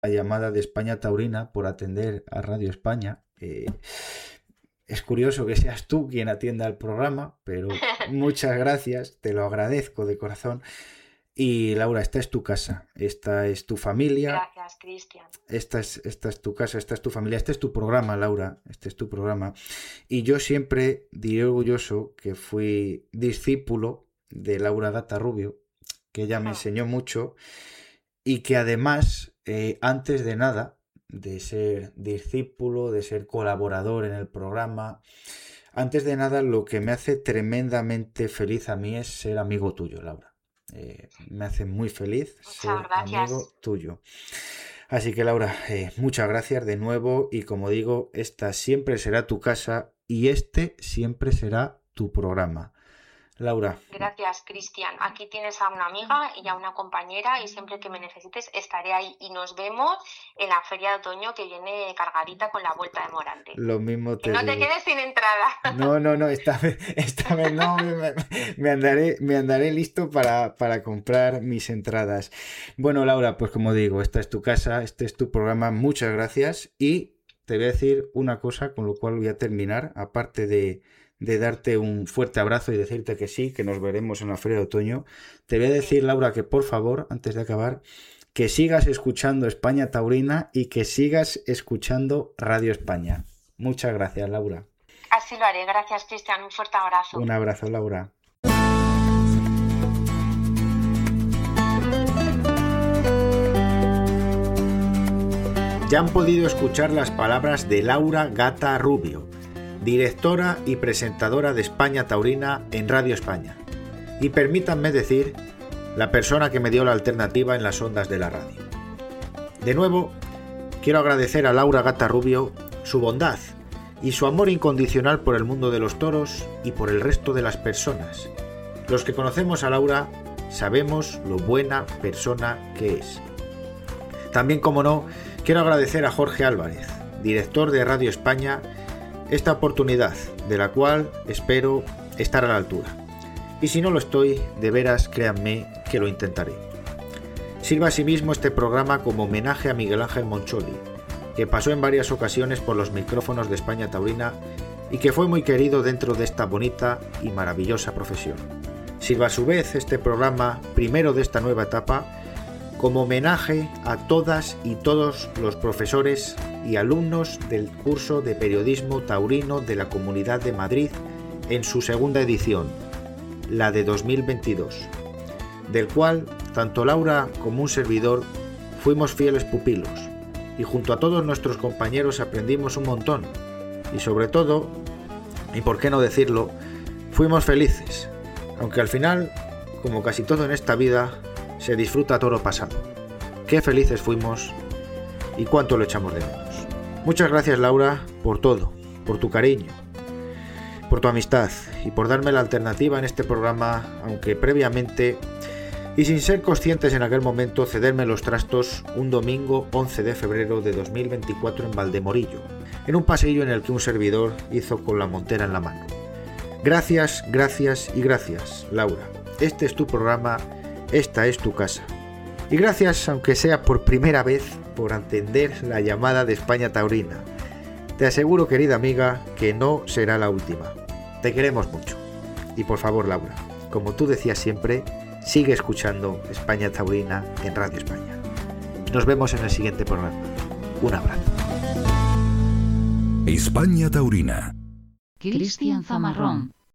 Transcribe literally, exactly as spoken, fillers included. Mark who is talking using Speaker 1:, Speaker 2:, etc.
Speaker 1: la llamada de España Taurina por atender a Radio España. Eh, es curioso que seas tú quien atienda el programa, pero muchas gracias, te lo agradezco de corazón. Y Laura, esta es tu casa, esta es tu familia.
Speaker 2: Gracias, Cristian.
Speaker 1: Esta es, esta es tu casa, esta es tu familia, este es tu programa, Laura, este es tu programa. Y yo siempre diré orgulloso que fui discípulo de Laura Gata Rubio, que ella me enseñó mucho y que además, eh, antes de nada, de ser discípulo, de ser colaborador en el programa, antes de nada lo que me hace tremendamente feliz a mí es ser amigo tuyo, Laura. Eh, me hace muy feliz
Speaker 2: Muchas
Speaker 1: ser
Speaker 2: gracias.
Speaker 1: amigo tuyo. Así que Laura, eh, muchas gracias de nuevo y como digo, esta siempre será tu casa y este siempre será tu programa. Laura.
Speaker 2: Gracias, Cristian. Aquí tienes a una amiga y a una compañera y siempre que me necesites estaré ahí. Y nos vemos en la feria de otoño que viene cargadita con la vuelta de Morante.
Speaker 1: Lo mismo te
Speaker 2: que no
Speaker 1: digo.
Speaker 2: te quedes sin entrada.
Speaker 1: No, no, no, esta vez, esta vez no, me, me, andaré, me andaré listo para, para comprar mis entradas. Bueno, Laura, pues como digo, esta es tu casa, este es tu programa. Muchas gracias y te voy a decir una cosa con lo cual voy a terminar, aparte de... de darte un fuerte abrazo y decirte que sí, que nos veremos en la feria de otoño. Te voy a decir, Laura, que por favor, antes de acabar, que sigas escuchando España Taurina y que sigas escuchando Radio España. Muchas gracias, Laura.
Speaker 2: Así lo haré. Gracias, Cristian. Un fuerte abrazo.
Speaker 1: Un abrazo, Laura. Ya han podido escuchar las palabras de Laura Gata Rubio, directora y presentadora de España Taurina en Radio España. Y permítanme decir, la persona que me dio la alternativa en las ondas de la radio. De nuevo, quiero agradecer a Laura Gata Rubio su bondad y su amor incondicional por el mundo de los toros y por el resto de las personas. Los que conocemos a Laura sabemos lo buena persona que es. También, como no, quiero agradecer a Jorge Álvarez, director de Radio España, esta oportunidad, de la cual espero estar a la altura. Y si no lo estoy, de veras créanme que lo intentaré. Sirva asimismo este programa como homenaje a Miguel Ángel Moncholi, que pasó en varias ocasiones por los micrófonos de España Taurina y que fue muy querido dentro de esta bonita y maravillosa profesión. Sirva a su vez este programa, primero de esta nueva etapa, como homenaje a todas y todos los profesores y alumnos del curso de Periodismo Taurino de la Comunidad de Madrid en su segunda edición, la de dos mil veintidós, del cual tanto Laura como un servidor fuimos fieles pupilos y junto a todos nuestros compañeros aprendimos un montón y sobre todo, y por qué no decirlo, fuimos felices, aunque al final, como casi todo en esta vida, se disfruta toro pasado. Qué felices fuimos y cuánto lo echamos de menos. Muchas gracias, Laura, por todo, por tu cariño, por tu amistad y por darme la alternativa en este programa, aunque previamente y sin ser conscientes en aquel momento cederme los trastos un domingo once de febrero de dos mil veinticuatro en Valdemorillo, en un pasillo en el que un servidor hizo con la montera en la mano. Gracias, gracias y gracias, Laura. Este es tu programa. Esta es tu casa. Y gracias, aunque sea por primera vez, por atender la llamada de España Taurina. Te aseguro, querida amiga, que no será la última. Te queremos mucho. Y por favor, Laura, como tú decías siempre, sigue escuchando España Taurina en Radio España. Nos vemos en el siguiente programa. Un abrazo.
Speaker 3: España Taurina.
Speaker 4: Cristian Zamarrón.